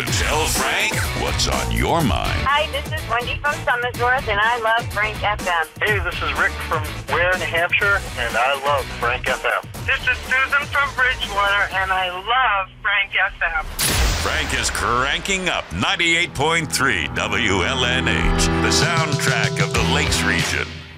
Tell Frank what's on your mind. Hi, this is Wendy from Summersworth, and I love Frank FM. Hey, this is Rick from Ware, New Hampshire, and I love Frank FM. This is Susan from Bridgewater, and I love Frank FM. Frank is cranking up 98.3 WLNH, the soundtrack of the Lakes region.